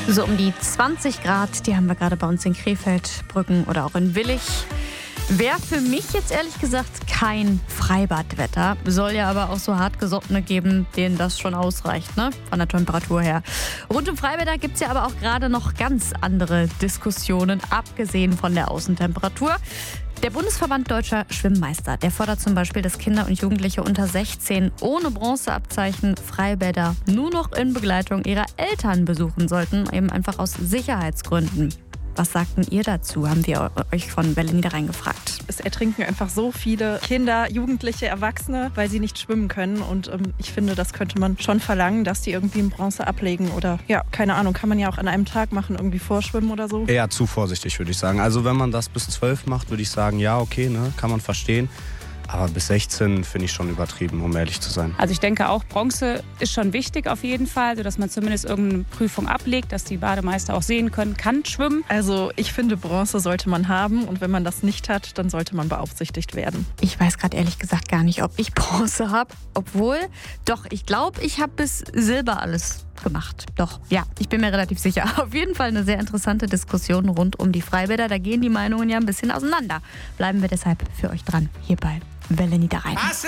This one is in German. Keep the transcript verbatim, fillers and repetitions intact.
So um die zwanzig Grad, die haben wir gerade bei uns in Krefeld, Brücken oder auch in Willich. Wäre für mich jetzt ehrlich gesagt kein Freibadwetter. Soll ja aber auch so hartgesottene geben, denen das schon ausreicht, ne? Von der Temperatur her. Rund um Freibäder gibt es ja aber auch gerade noch ganz andere Diskussionen, abgesehen von der Außentemperatur. Der Bundesverband Deutscher Schwimmmeister, der fordert zum Beispiel, dass Kinder und Jugendliche unter sechzehn ohne Bronzeabzeichen Freibäder nur noch in Begleitung ihrer Eltern besuchen sollten, eben einfach aus Sicherheitsgründen. Was sagten ihr dazu? Haben wir euch von Welle Niederrhein gefragt. Es ertrinken einfach so viele Kinder, Jugendliche, Erwachsene, weil sie nicht schwimmen können. Und ähm, ich finde, das könnte man schon verlangen, dass die irgendwie in Bronze ablegen. Oder ja, keine Ahnung, kann man ja auch an einem Tag machen, irgendwie vorschwimmen oder so. Eher zu vorsichtig, würde ich sagen. Also wenn man das bis zwölf macht, würde ich sagen, ja, okay, ne, kann man verstehen. Aber bis sechzehn finde ich schon übertrieben, um ehrlich zu sein. Also ich denke auch, Bronze ist schon wichtig auf jeden Fall, sodass man zumindest irgendeine Prüfung ablegt, dass die Bademeister auch sehen können, kann schwimmen. Also ich finde, Bronze sollte man haben und wenn man das nicht hat, dann sollte man beaufsichtigt werden. Ich weiß gerade ehrlich gesagt gar nicht, ob ich Bronze habe. Obwohl, doch, ich glaube, ich habe bis Silber alles gemacht. Doch, ja, ich bin mir relativ sicher. Auf jeden Fall eine sehr interessante Diskussion rund um die Freibäder. Da gehen die Meinungen ja ein bisschen auseinander. Bleiben wir deshalb für euch dran, hier bei Welle Niederrhein.